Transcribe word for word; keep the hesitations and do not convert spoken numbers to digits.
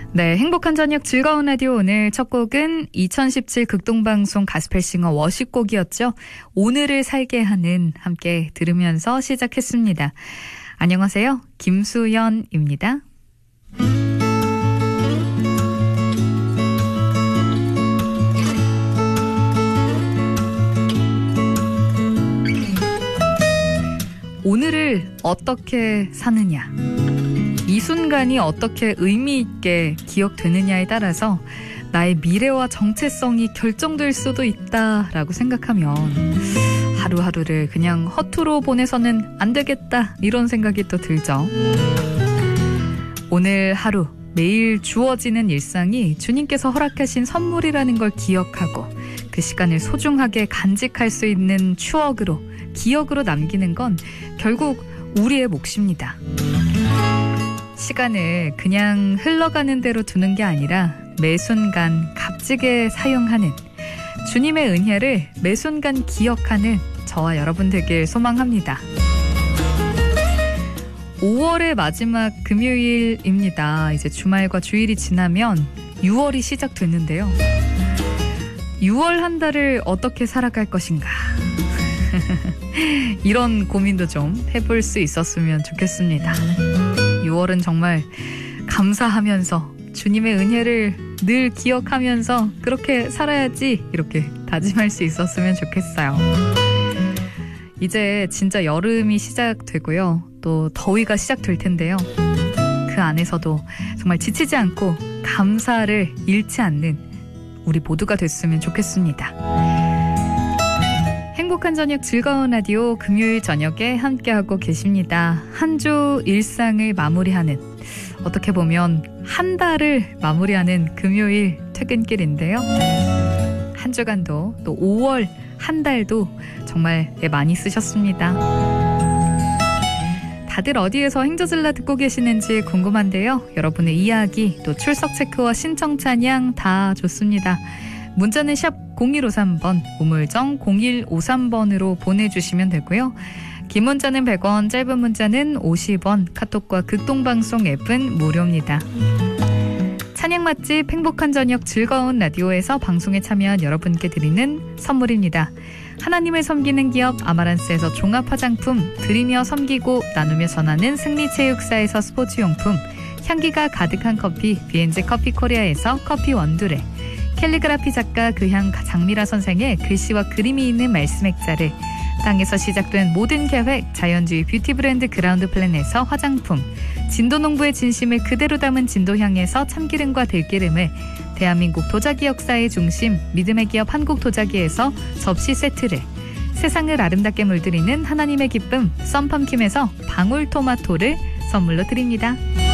네, 행복한 저녁 즐거운 라디오. 오늘 첫 곡은 이천십칠 극동방송 가스펠싱어 워십곡이었죠. 오늘을 살게 하는 함께 들으면서 시작했습니다. 안녕하세요. 김수연입니다. 오늘을 어떻게 사느냐, 이 순간이 어떻게 의미 있게 기억되느냐에 따라서 나의 미래와 정체성이 결정될 수도 있다라고 생각하면 하루하루를 그냥 허투루 보내서는 안 되겠다, 이런 생각이 또 들죠. 오늘 하루, 매일 주어지는 일상이 주님께서 허락하신 선물이라는 걸 기억하고 그 시간을 소중하게 간직할 수 있는 추억으로, 기억으로 남기는 건 결국 우리의 몫입니다. 시간을 그냥 흘러가는 대로 두는 게 아니라 매 순간 값지게 사용하는, 주님의 은혜를 매 순간 기억하는 저와 여러분 되길 소망합니다. 오월의 마지막 금요일입니다. 이제 주말과 주일이 지나면 유월이 시작됐는데요. 유월 한 달을 어떻게 살아갈 것인가, 이런 고민도 좀 해볼 수 있었으면 좋겠습니다. 유월은 정말 감사하면서 주님의 은혜를 늘 기억하면서 그렇게 살아야지, 이렇게 다짐할 수 있었으면 좋겠어요. 이제 진짜 여름이 시작되고요. 또 더위가 시작될 텐데요. 그 안에서도 정말 지치지 않고 감사를 잃지 않는 우리 모두가 됐으면 좋겠습니다. 행복한 저녁 즐거운 라디오, 금요일 저녁에 함께하고 계십니다. 한 주 일상을 마무리하는, 어떻게 보면 한 달을 마무리하는 금요일 퇴근길인데요. 한 주간도, 또 오월 한 달도 정말 많이 쓰셨습니다. 다들 어디에서 행저질라 듣고 계시는지 궁금한데요. 여러분의 이야기, 또 출석 체크와 신청 찬양 다 좋습니다. 문자는 샵 공일오삼 번, 우물정 공일오삼 번으로 보내주시면 되고요. 긴 문자는 백 원, 짧은 문자는 오십 원, 카톡과 극동방송 앱은 무료입니다. 찬양 맛집 행복한 저녁 즐거운 라디오에서 방송에 참여한 여러분께 드리는 선물입니다. 하나님을 섬기는 기업 아마란스에서 종합 화장품, 드리며 섬기고 나누며 전하는 승리체육사에서 스포츠용품, 향기가 가득한 커피 비엔즈 커피 코리아에서 커피 원두래, 캘리그라피 작가 그향 장미라 선생의 글씨와 그림이 있는 말씀 액자를, 땅에서 시작된 모든 계획 자연주의 뷰티 브랜드 그라운드 플랜에서 화장품, 진도농부의 진심을 그대로 담은 진도향에서 참기름과 들기름을, 대한민국 도자기 역사의 중심 믿음의 기업 한국도자기에서 접시 세트를, 세상을 아름답게 물들이는 하나님의 기쁨 썬펌킴에서 방울토마토를 선물로 드립니다.